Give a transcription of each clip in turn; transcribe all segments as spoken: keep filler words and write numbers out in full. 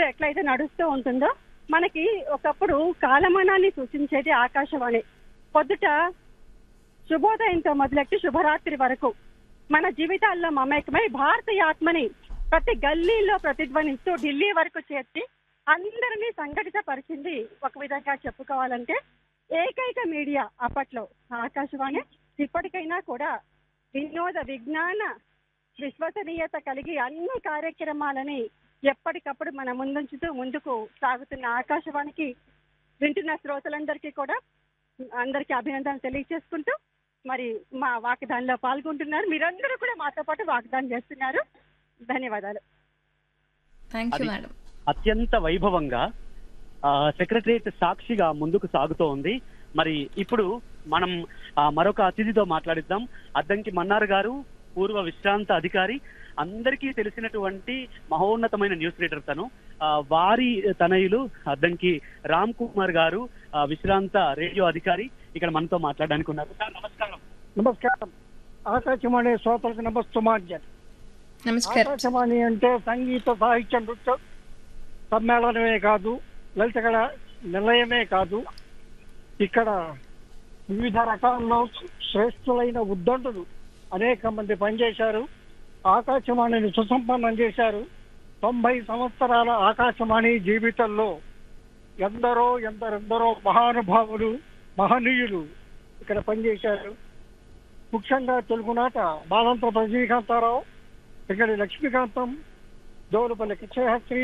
ఎట్లయితే నడుస్తూ ఉంటుందో మనకి ఒకప్పుడు కాలమానాన్ని సూచించేది ఆకాశవాణి. పొద్దుట శుభోదయంతో మొదలెట్టి శుభరాత్రి వరకు మన జీవితాల్లో మమేకమై భారతీయ ఆత్మని ప్రతి గల్లీలో ప్రతిధ్వనిస్తూ ఢిల్లీ వరకు చేర్చి అందరినీ సంఘటిత పరిచింది. ఒక విధంగా చెప్పుకోవాలంటే ఏకైక మీడియా అప్పట్లో ఆకాశవాణి. ఇప్పటికైనా కూడా వినోద విజ్ఞాన విశ్వసనీయత కలిగి అన్ని కార్యక్రమాలని ఎప్పటికప్పుడు మన ముందుంచుతూ ముందుకు సాగుతున్న ఆకాశవాణికి వింటున్న శ్రోతలందరికీ కూడా అందరికీ అభినందనలు తెలియజేసుకుంటూ మరి మా వాగ్దానంలో పాల్గొంటున్నారు. మీరందరూ కూడా మాతో పాటు వాగ్దానం చేస్తున్నారు. ధన్యవాదాలు. Thank you madam. అత్యంత వైభవంగా సెక్రటరియట్ సాక్షిగా ముందుకు సాగుతూ ఉంది. మరి ఇప్పుడు మనం మరొక అతిథితో మాట్లాడిద్దాం. అద్దంకి మన్నార్ గారు పూర్వ విశ్రాంత అధికారి, అందరికీ తెలిసినటువంటి మహోన్నతమైన న్యూస్ రీడర్ తను. వారి తనయులు అద్దంకి రామ్ కుమార్ గారు విశ్రాంత రేడియో అధికారి ఇక్కడ మనతో మాట్లాడడానికి ఉన్నారు. సార్ నమస్కారం. నమస్కారం. ఆకాశవాణి శ్రోతలకు నమస్తమాంజలి. ఆకాశవాణి అంటే సంగీత సాహిత్య నృత్య సమ్మేళనమే కాదు, లలిత కళ నిలయమే కాదు, ఇక్కడ వివిధ రకాల్లో శ్రేష్ఠులైన ఉద్దండులు అనేక మంది పనిచేశారు. ఆకాశవాణిని సుసంపన్నం చేశారు. తొంభై సంవత్సరాల ఆకాశవాణి జీవితంలో ఎందరో ఎందరెందరో మహానుభావులు మహనీయులు ఇక్కడ పనిచేశారు. ముఖ్యంగా తెలుగునాట బాలంత రజనీకాంతారావు, ఇక్కడి లక్ష్మీకాంతం, దోలుపల్లి కిచ్చయహస్త్రి,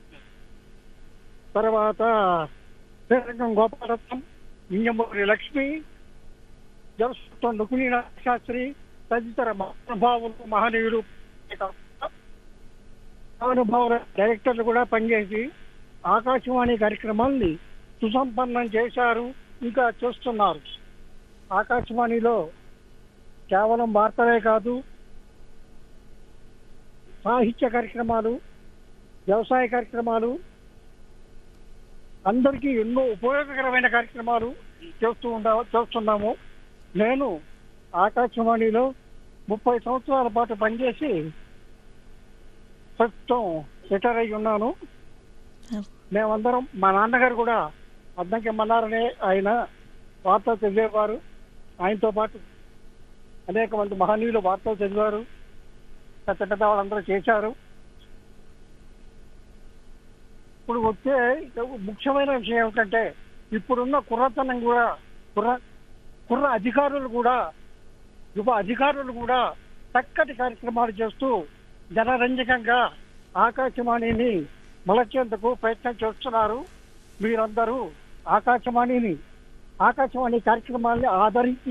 తర్వాత శ్రీరంగం గోపాలరత్నం, ఇంజమూరి లక్ష్మి, జలసుత్వం రుక్మిణీ శాస్త్రి తదితర మహానుభావులు మహనీయులు మహానుభావుల డైరెక్టర్లు కూడా పనిచేసి ఆకాశవాణి కార్యక్రమాల్ని సుసంపన్నం చేశారు, ఇంకా చేస్తున్నారు. ఆకాశవాణిలో కేవలం వార్తలే కాదు, సాహిత్య కార్యక్రమాలు, వ్యవసాయ కార్యక్రమాలు, అందరికీ ఎన్నో ఉపయోగకరమైన కార్యక్రమాలు చేస్తూ ఉండ చేస్తున్నాము. నేను ఆకాశవాణిలో ముప్పై సంవత్సరాల పాటు పనిచేసి ప్రస్తుతం రిటైర్ అయి ఉన్నాను. మేమందరం, మా నాన్నగారు కూడా అద్దంకి మన్నారనే ఆయన వార్తలు చదివేవారు. ఆయనతో పాటు అనేక మంది మహనీయులు వార్తలు చదివారు, పెద్ద పెద్ద వాళ్ళందరూ చేశారు. ఇప్పుడు వచ్చే ముఖ్యమైన విషయం ఏమిటంటే ఇప్పుడున్న కుర్రతనం కూడా కుర్ర కుర్ర అధికారులు కూడా యువ అధికారులు కూడా చక్కటి కార్యక్రమాలు చేస్తూ జనరంజకంగా ఆకాశవాణిని మలచేందుకు ప్రయత్నం చేస్తున్నారు. మీరందరూ ఆకాశవాణిని ఆకాశవాణి కార్యక్రమాల్ని ఆదరించి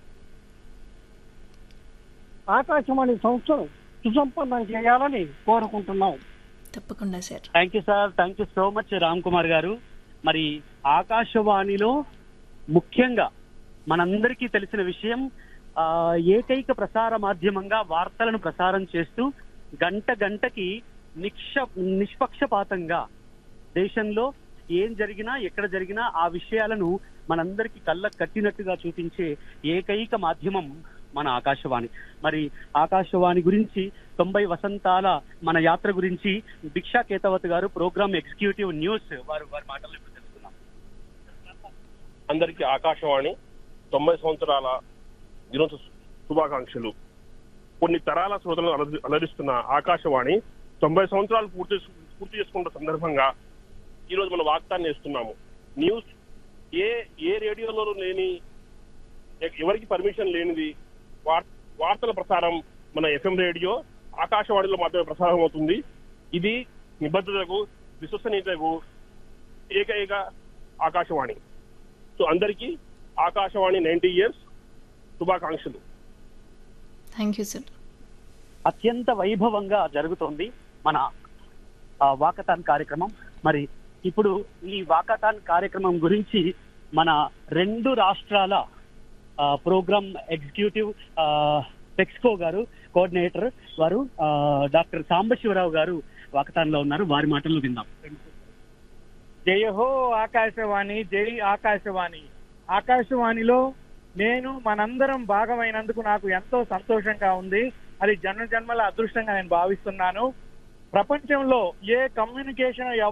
ఆకాశవాణి సంస్థను సుసంపన్నం చేయాలని కోరుకుంటున్నాం. తప్పకుండా sir. Thank you sir. Thank you so much Ram Kumar గారు. మరి ఆకాశవాణిలో ముఖ్యంగా మనందరికీ తెలిసిన విషయం, ఆ ఏకైక ప్రసార మాధ్యమంగా వార్తలను ప్రసారం చేస్తూ గంట గంటకి నిక్ష నిష్పక్షపాతంగా దేశంలో ఏం జరిగినా ఎక్కడ జరిగినా ఆ విషయాలను మనందరికీ కళ్ళకు కట్టినట్టుగా చూపించే ఏకైక మాధ్యమం మన ఆకాశవాణి. మరి ఆకాశవాణి గురించి తొంభై వసంతాల మన యాత్ర గురించి భిక్షా కేతవత్ గారు, ప్రోగ్రామ్ ఎగ్జిక్యూటివ్ న్యూస్, వారు వారి మాటలు ఇప్పుడు తెలుసుకున్నాం. అందరికీ ఆకాశవాణి తొంభై సంవత్సరాల దినోత్సవ శుభాకాంక్షలు. కొన్ని తరాల శ్రోతలను అలరిస్తున్న ఆకాశవాణి తొంభై సంవత్సరాలు పూర్తి పూర్తి చేసుకున్న సందర్భంగా ఈ రోజు మనం వాగ్దానం చేస్తున్నాము. న్యూస్ ఏ ఏ రేడియోలో లేని, ఎవరికి పర్మిషన్ లేనిది వార్తల ప్రసారం మన ఎఫ్ఎం రేడియో ఆకాశవాణిలో మాత్రమే ప్రసారం అవుతుంది. ఇది నిబద్ధతకు విశ్వసనీయతకు ఏకైక ఆకాశవాణి. సో అందరికీ ఆకాశవాణి నైన్టీ ఇయర్స్ శుభాకాంక్షలు. Thank you sir. అత్యంత వైభవంగా జరుగుతోంది మన వాకథాన్ కార్యక్రమం. మరి ఇప్పుడు ఈ వాకథాన్ కార్యక్రమం గురించి మన రెండు రాష్ట్రాల ప్రోగ్రామ్ ఎగ్జిక్యూటివ్ టెక్స్కో గారు, కోఆర్డినేటర్ వారు డాక్టర్ సాంబశివరావు గారు వాకథాన్ లో ఉన్నారు. వారి మాటలు విందాం. జయ హో ఆకాశవాణి, జై ఆకాశవాణి. ఆకాశవాణిలో నేను మనందరం భాగమైనందుకు నాకు ఎంతో సంతోషంగా ఉంది. అది జన్మ జన్మల అదృష్టంగా నేను భావిస్తున్నాను. ప్రపంచంలో ఏ కమ్యూనికేషన్